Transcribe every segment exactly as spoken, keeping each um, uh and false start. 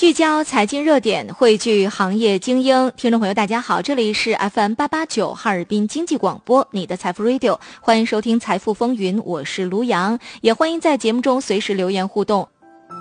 聚焦财经热点，汇聚行业精英。听众朋友大家好，这里是 F M 八八九哈尔滨经济广播，你的财富 Radio， 欢迎收听财富风云，我是卢阳，也欢迎在节目中随时留言互动。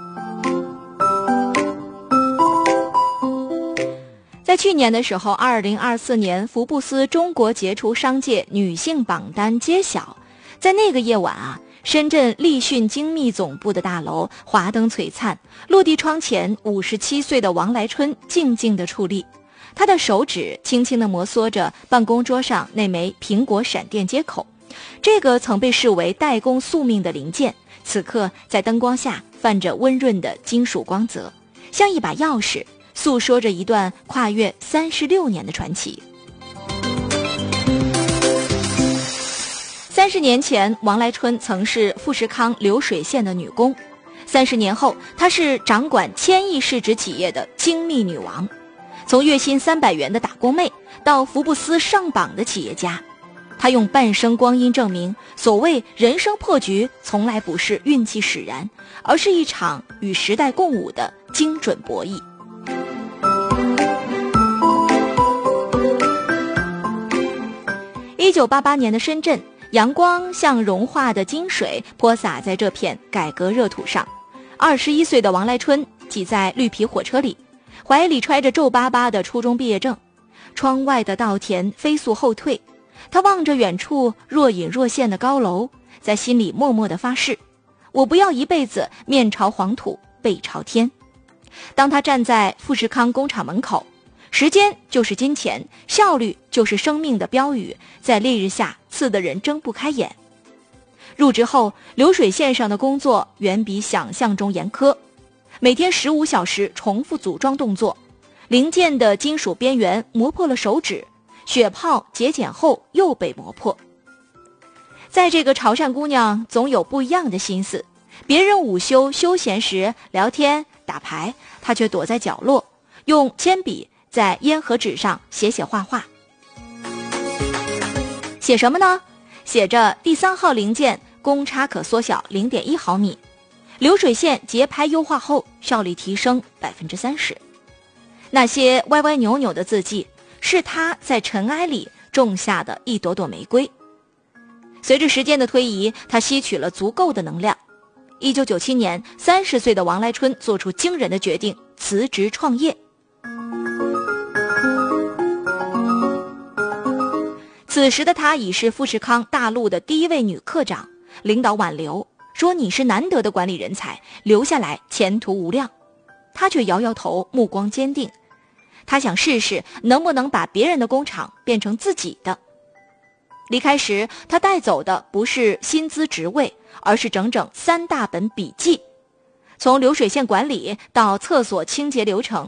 在去年的时候，二零二四年福布斯中国杰出商界女性榜单揭晓，在那个夜晚啊，深圳立讯精密总部的大楼华灯璀璨，落地窗前五十七岁的王来春静静地矗立，她的手指轻轻地摩挲着办公桌上那枚苹果闪电接口，这个曾被视为代工宿命的零件，此刻在灯光下泛着温润的金属光泽，像一把钥匙，诉说着一段跨越三十六年的传奇。三十年前，王来春曾是富士康流水线的女工；三十年后，她是掌管千亿市值企业的精密女王。从月薪三百元的打工妹到福布斯上榜的企业家，她用半生光阴证明，所谓人生破局，从来不是运气使然，而是一场与时代共舞的精准博弈。一九八八年的深圳，阳光像融化的金水泼洒在这片改革热土上。二十一岁的王来春挤在绿皮火车里，怀里揣着皱巴巴的初中毕业证，窗外的稻田飞速后退，他望着远处若隐若现的高楼，在心里默默地发誓，我不要一辈子面朝黄土背朝天。当他站在富士康工厂门口，时间就是金钱，效率就是生命的标语在烈日下刺得人睁不开眼。入职后，流水线上的工作远比想象中严苛，每天十五小时重复组装动作，零件的金属边缘磨破了手指，血泡节俭后又被磨破。在这个潮汕姑娘总有不一样的心思，别人午休休闲时聊天打牌，她却躲在角落，用铅笔在烟和纸上写写画画。写什么呢？写着第三号零件公差可缩小 零点一毫米，流水线节拍优化后效率提升 百分之三十。 那些歪歪扭扭的字迹，是他在尘埃里种下的一朵朵玫瑰。随着时间的推移，他吸取了足够的能量。一九九七年，三十岁的王来春做出惊人的决定，辞职创业。此时的她已是富士康大陆的第一位女科长，领导挽留，说你是难得的管理人才，留下来前途无量。她却摇摇头，目光坚定。她想试试能不能把别人的工厂变成自己的。离开时，她带走的不是薪资职位，而是整整三大本笔记，从流水线管理到厕所清洁流程，